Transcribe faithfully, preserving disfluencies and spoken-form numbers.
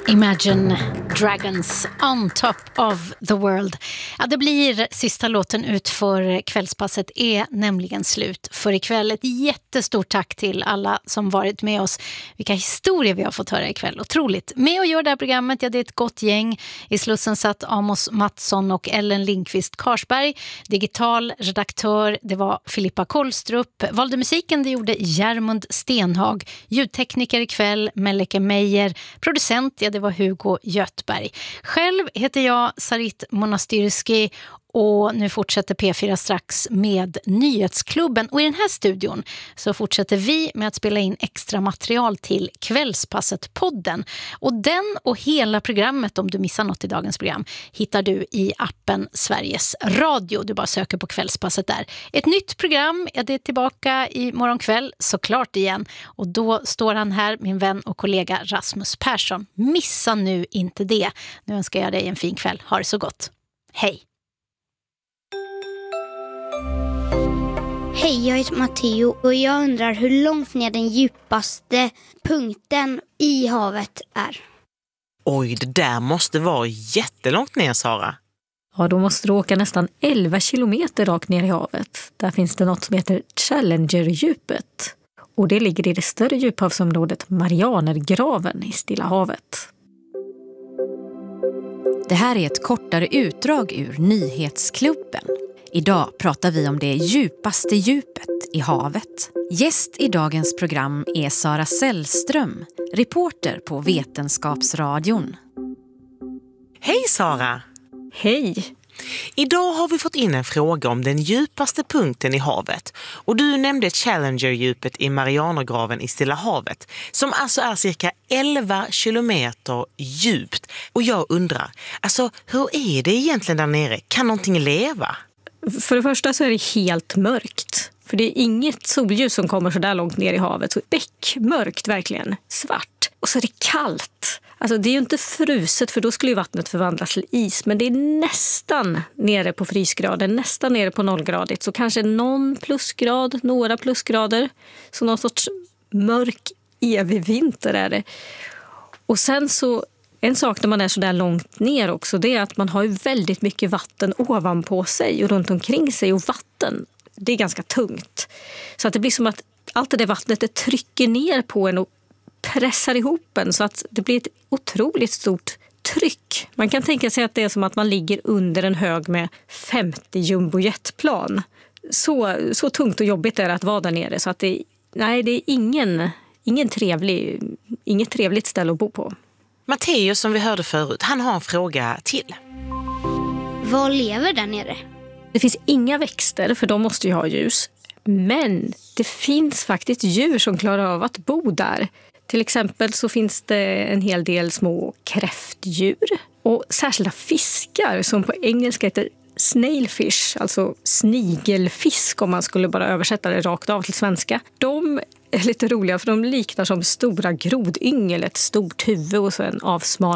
Imagine Dragons on top of the world. Ja, det blir sista låten ut för kvällspasset är nämligen slut för ikväll. Ett jättestort tack till alla som varit med oss. Vilka historier vi har fått höra ikväll. Otroligt. Med och gör det här programmet, ja, det är ett gott gäng. I Slussen satt Amos Mattsson och Ellen Lindqvist Karsberg. Digital redaktör, det var Filippa Kollstrup. Valde musiken, det gjorde Järmund Stenhag. Ljudtekniker ikväll, Melleke Meijer. Producent, ja, det var Hugo Götberg. Själv heter jag Sarit Monastyrski och nu fortsätter P fyra strax med Nyhetsklubben. Och i den här studion så fortsätter vi med att spela in extra material till Kvällspasset-podden. Och den och hela programmet, om du missar något i dagens program, hittar du i appen Sveriges Radio. Du bara söker på Kvällspasset där. Ett nytt program, ja, det är tillbaka i morgon kväll såklart igen. Och då står han här, min vän och kollega Rasmus Persson. Missa nu inte det. Nu önskar jag dig en fin kväll. Ha det så gott. Hej! Hej, jag heter Matteo och jag undrar hur långt ner den djupaste punkten i havet är. Oj, det där måste vara jättelångt ner, Sara. Ja, då måste du åka nästan elva kilometer rakt ner i havet. Där finns det något som heter Challenger-djupet. Och det ligger i det större djuphavsområdet Marianergraven i Stilla havet. Det här är ett kortare utdrag ur Nyhetsklubben. Idag pratar vi om det djupaste djupet i havet. Gäst i dagens program är Sara Sällström, reporter på Vetenskapsradion. Hej Sara! Hej! Idag har vi fått in en fråga om den djupaste punkten i havet. Och du nämnde Challenger-djupet i Marianergraven i Stilla havet, som alltså är cirka elva kilometer djupt. Och jag undrar, alltså hur är det egentligen där nere? Kan någonting leva? För det första så är det helt mörkt. För det är inget solljus som kommer så där långt ner i havet. Så bäckmörkt verkligen, svart. Och så är det kallt. Alltså det är ju inte fruset, för då skulle ju vattnet förvandlas till is. Men det är nästan nere på frysgraden, nästan nere på nollgradigt. Så kanske någon plusgrad, några plusgrader. Så någon sorts mörk evig vinter är det. Och sen så, en sak när man är så där långt ner också, det är att man har ju väldigt mycket vatten ovanpå sig och runt omkring sig. Och vatten, det är ganska tungt. Så att det blir som att allt det där vattnet det trycker ner på en och pressar ihop en, så att det blir ett otroligt stort tryck. Man kan tänka sig att det är som att man ligger under en hög med femtio jumbojetplan. Så, så tungt och jobbigt är det att vara där nere, så att det, nej, det är ingen, ingen trevlig, inget trevligt ställe att bo på. Matteo, som vi hörde förut, han har en fråga till. Vad lever där nere? Det finns inga växter, för de måste ju ha ljus. Men det finns faktiskt djur som klarar av att bo där. Till exempel så finns det en hel del små kräftdjur och särskilda fiskar som på engelska heter snailfish, alltså snigelfisk om man skulle bara översätta det rakt av till svenska. De är lite roliga för de liknar som stora grodyngel, ett stort huvud och så en avsmal